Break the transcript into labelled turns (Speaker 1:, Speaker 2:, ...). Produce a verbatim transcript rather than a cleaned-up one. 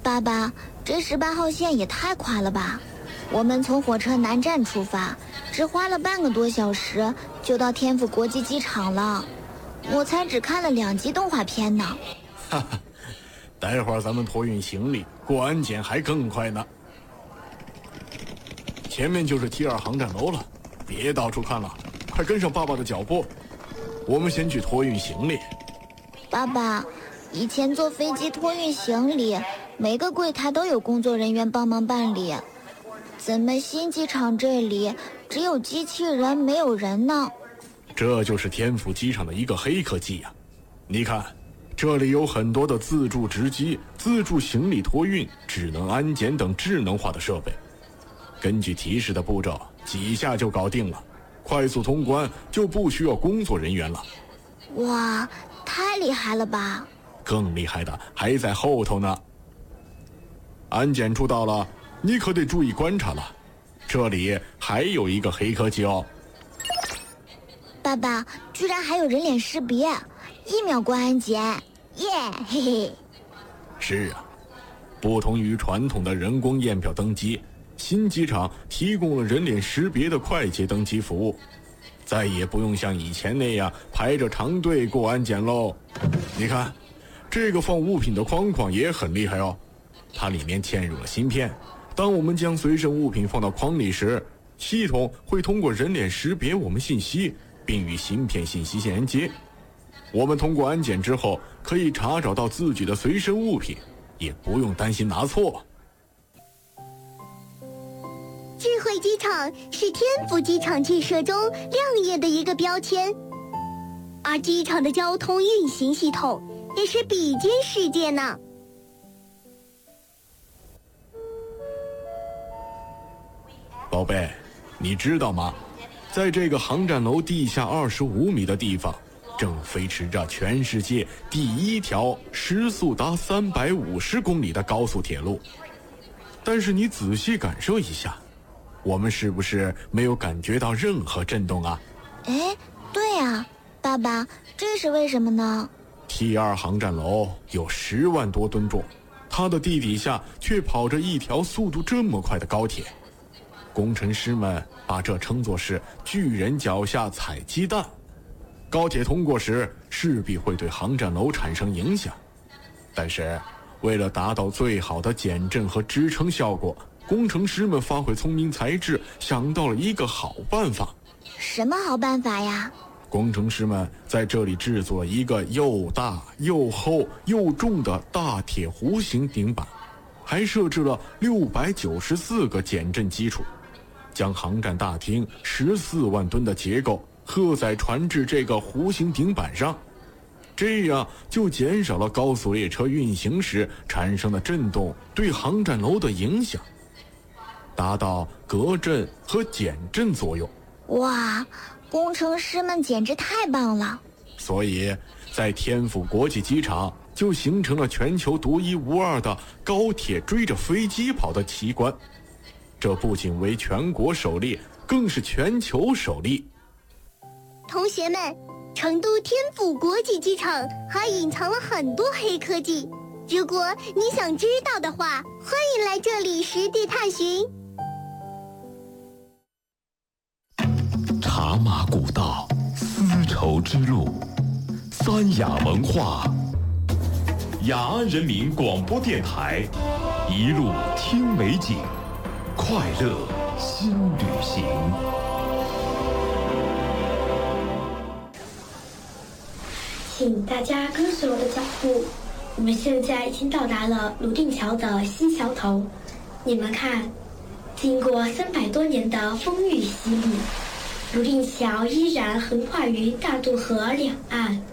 Speaker 1: 爸爸，这十八号线也太快了吧！我们从火车南站出发，只花了半个多小时就到天府国际机场了。我才只看了两集动画片呢。
Speaker 2: 哈哈，待会儿咱们托运行李过安检还更快呢。前面就是 T 二航站楼了，别到处看了，快跟上爸爸的脚步。我们先去托运行李。
Speaker 1: 爸爸，以前坐飞机托运行李，每个柜台都有工作人员帮忙办理，怎么新机场这里只有机器人没有人呢？
Speaker 2: 这就是天府机场的一个黑科技呀、啊！你看，这里有很多的自助值机、自助行李托运、智能安检等智能化的设备，根据提示的步骤，几下就搞定了，快速通关就不需要工作人员了。
Speaker 1: 哇，太厉害了吧！
Speaker 2: 更厉害的还在后头呢。安检处到了，你可得注意观察了，这里还有一个黑科技哦。
Speaker 1: 爸爸，居然还有人脸识别，一秒过安检，耶，嘿嘿。
Speaker 2: 是啊，不同于传统的人工验票登机，新机场提供了人脸识别的快捷登机服务，再也不用像以前那样排着长队过安检喽。你看，这个放物品的框框也很厉害哦，它里面嵌入了芯片，当我们将随身物品放到框里时，系统会通过人脸识别我们信息，并与芯片信息连接。我们通过安检之后，可以查找到自己的随身物品，也不用担心拿错。
Speaker 3: 智慧机场是天府机场建设中亮眼的一个标签，而机场的交通运行系统也是比肩世界呢。
Speaker 2: 宝贝，你知道吗？在这个航站楼地下二十五米的地方，正飞驰着全世界第一条时速达三百五十公里的高速铁路。但是你仔细感受一下，我们是不是没有感觉到任何震动啊？
Speaker 1: 哎，对啊，爸爸，这是为什么呢？
Speaker 2: T 二航站楼有十万多吨重，它的地底下却跑着一条速度这么快的高铁。工程师们把这称作是巨人脚下踩鸡蛋。高铁通过时势必会对航站楼产生影响，但是为了达到最好的减震和支撑效果，工程师们发挥聪明才智，想到了一个好办法。
Speaker 1: 什么好办法呀？
Speaker 2: 工程师们在这里制作了一个又大又厚又重的大铁弧形顶板，还设置了六百九十四个减震基础，将航站大厅十四万吨的结构荷载传至这个弧形顶板上，这样就减少了高速列车运行时产生的震动对航站楼的影响，达到隔震和减震作用。
Speaker 1: 哇，工程师们简直太棒了！
Speaker 2: 所以在天府国际机场就形成了全球独一无二的高铁追着飞机跑的奇观，这不仅为全国首例，更是全球首例。
Speaker 3: 同学们，成都天府国际机场还隐藏了很多黑科技，如果你想知道的话，欢迎来这里实地探寻。
Speaker 4: 茶马古道，丝绸之路，三雅文化，雅安人民广播电台，一路听美景，快乐新旅行。
Speaker 5: 请大家跟随我的脚步，我们现在已经到达了泸定桥的西桥头。你们看，经过三百多年的风雨洗礼，泸定桥依然横跨于大渡河两岸，